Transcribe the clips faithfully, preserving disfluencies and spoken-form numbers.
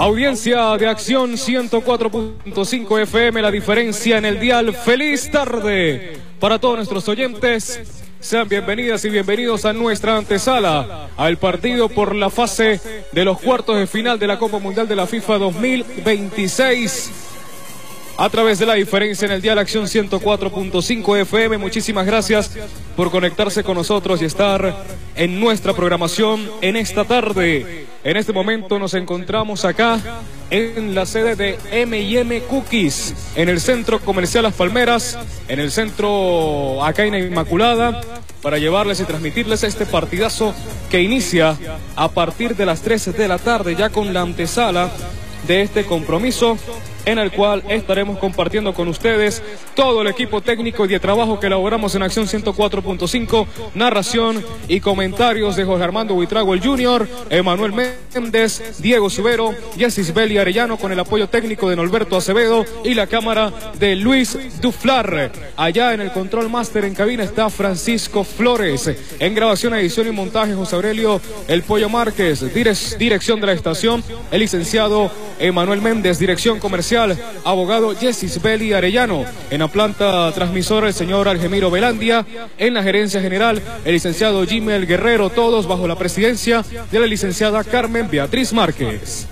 Audiencia de Acción ciento cuatro punto cinco F M, la diferencia en el dial. Feliz tarde para todos nuestros oyentes. Sean bienvenidas y bienvenidos a nuestra antesala al partido por la fase de los cuartos de final de la Copa Mundial de la FIFA dos mil veintiséis. A través de la diferencia en el dial Acción ciento cuatro punto cinco F M. Muchísimas gracias por conectarse con nosotros y estar en nuestra programación en esta tarde. En este momento nos encontramos acá en la sede de eme y eme Cookies, en el Centro Comercial Las Palmeras, en el centro acá en Inmaculada, para llevarles y transmitirles este partidazo que inicia a partir de las trece de la tarde, ya con la antesala de este compromiso, en el cual estaremos compartiendo con ustedes todo el equipo técnico y de trabajo que elaboramos en Acción ciento cuatro punto cinco, narración y comentarios de Jorge Armando Buitrago el Junior, Emanuel Méndez, Diego Subero, Jessis Belli Arellano, con el apoyo técnico de Norberto Acevedo y la cámara de Luis Duflar. Allá en el control máster en cabina está Francisco Flores, en grabación, edición y montaje José Aurelio El Pollo Márquez, direc dirección de la estación el licenciado Emanuel Méndez, dirección comercial abogado Jessis Belli Arellano, en la planta transmisora el señor Algemiro Velandia, en la gerencia general el licenciado Jimel Guerrero, todos bajo la presidencia de la licenciada Carmen Beatriz Márquez.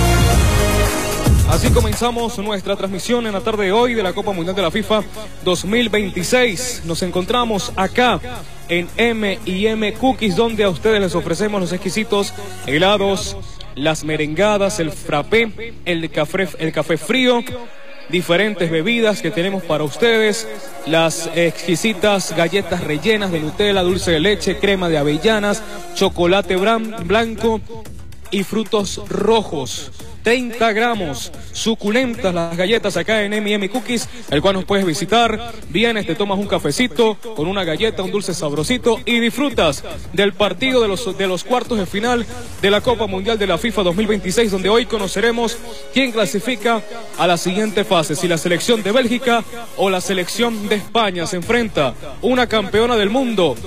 Así comenzamos nuestra transmisión en la tarde de hoy de la Copa Mundial de la FIFA dos mil veintiséis. Nos encontramos acá en eme y eme Cookies, donde a ustedes les ofrecemos los exquisitos helados, las merengadas, el frappé, el café, el café frío, diferentes bebidas que tenemos para ustedes, las exquisitas galletas rellenas de Nutella, dulce de leche, crema de avellanas, chocolate blanco y frutos rojos. treinta gramos, suculentas las galletas acá en eme y eme Cookies, el cual nos puedes visitar. Vienes, te tomas un cafecito con una galleta, un dulce sabrosito y disfrutas del partido de los, de los cuartos de final de la Copa Mundial de la FIFA dos mil veintiséis, donde hoy conoceremos quién clasifica a la siguiente fase, si la selección de Bélgica o la selección de España. Se enfrenta una campeona del mundo